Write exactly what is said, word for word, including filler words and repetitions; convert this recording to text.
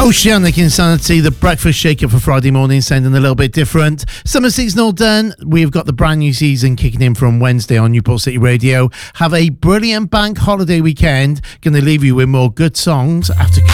Oceanic Insanity, the breakfast shaker for Friday morning, sounding a little bit different. Summer season all done. We've got the brand new season kicking in from Wednesday on Newport City Radio. Have a brilliant bank holiday weekend. Going to leave you with more good songs after